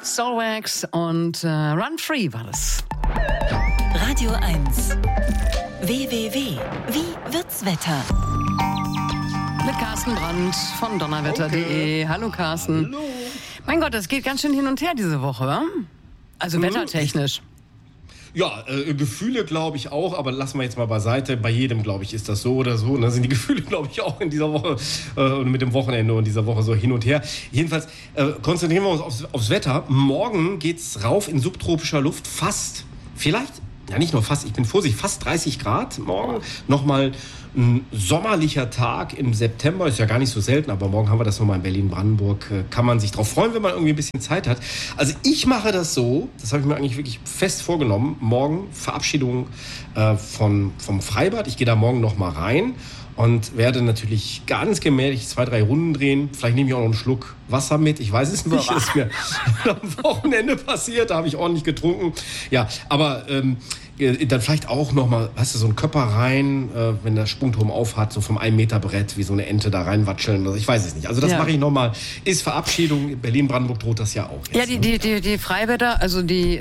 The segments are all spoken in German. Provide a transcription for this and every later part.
Soulwax und Run Free war das. Radio 1. WWW. Wie wird's Wetter? Mit Carsten Brandt von donnerwetter.de. Hallo Carsten. Hallo. Mein Gott, das geht ganz schön hin und her diese Woche, wa? Also wettertechnisch. Ja, Gefühle glaube ich auch, aber lassen wir jetzt mal beiseite. Bei jedem, glaube ich, ist das so oder so. Und da sind die Gefühle, glaube ich, auch in dieser Woche und mit dem Wochenende und dieser Woche so hin und her. Jedenfalls konzentrieren wir uns aufs Wetter. Morgen geht's rauf in subtropischer Luft fast, vielleicht, ja nicht nur fast, ich bin vorsichtig, fast 30 Grad morgen. Nochmal ein sommerlicher Tag im September, ist ja gar nicht so selten, aber morgen haben wir das nochmal in Berlin-Brandenburg. Kann man sich drauf freuen, wenn man irgendwie ein bisschen Zeit hat. Also ich mache das so, das habe ich mir eigentlich wirklich fest vorgenommen, morgen Verabschiedung vom Freibad. Ich gehe da morgen nochmal rein und werde natürlich ganz gemächlich 2-3 Runden drehen. Vielleicht nehme ich auch noch einen Schluck Wasser mit. Ich weiß es nicht, ist mir am Wochenende passiert. Da habe ich ordentlich getrunken. Ja, aber dann vielleicht auch nochmal, weißt du, so ein Körper rein, wenn der Sprungturm aufhat, so vom 1-Meter-Brett, wie so eine Ente da reinwatscheln. Ich weiß es nicht. Also das mache ich nochmal. Ist Verabschiedung. Berlin-Brandenburg droht das ja auch. Jetzt, ja, die Freibäder, also die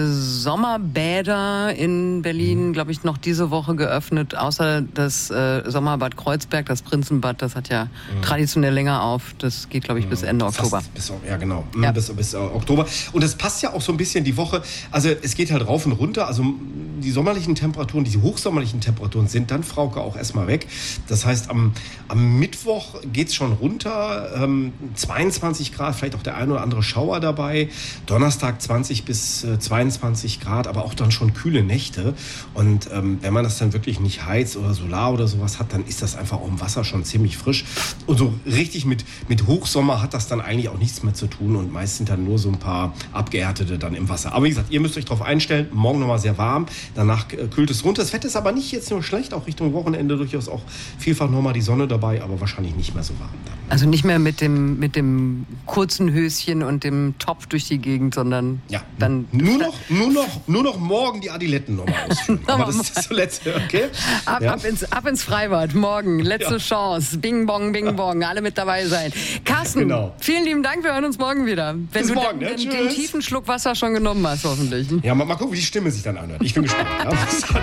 Sommerbäder in Berlin, glaube ich, noch diese Woche geöffnet. Außer das Sommerbad Kreuzberg, das Prinzenbad, das hat ja traditionell länger auf. Das geht, glaube ich, bis Ende Oktober. Ja, genau. Ja. Bis Oktober. Und das passt ja auch so ein bisschen die Woche. Also es geht halt rauf und runter. Also die sommerlichen Temperaturen, diese hochsommerlichen Temperaturen sind dann, Frauke, auch erstmal weg. Das heißt, am Mittwoch geht es schon runter. 22 Grad, vielleicht auch der ein oder andere Schauer dabei. Donnerstag 20 bis 22 Grad, aber auch dann schon kühle Nächte. Und wenn man das dann wirklich nicht heizt oder Solar oder sowas hat, dann ist das einfach auch im Wasser schon ziemlich frisch. Und so richtig mit Hochsommer hat das dann eigentlich auch nichts mehr zu tun. Und meist sind dann nur so ein paar Abgehärtete dann im Wasser. Aber wie gesagt, ihr müsst euch darauf einstellen. Morgen nochmal sehr warm. Danach kühlt es runter. Das Wetter ist aber nicht jetzt nur schlecht. Auch Richtung Wochenende durchaus auch vielfach nochmal die Sonne dabei. Aber wahrscheinlich nicht mehr so warm dann. Also nicht mehr mit dem kurzen Höschen und dem Top durch die Gegend, sondern dann nur noch morgen die Adiletten nochmal ausführen. Aber das ist das letzte, okay? Ab ins Freibad, morgen, letzte Chance. Bing bong, bing bong, alle mit dabei sein. Carsten, vielen lieben Dank, wir hören uns morgen wieder. Wenn Bis du morgen, den tiefen Schluck Wasser schon genommen hast, hoffentlich. Ja, mal gucken, wie die Stimme sich dann anhört. Ich bin gespannt. Ja.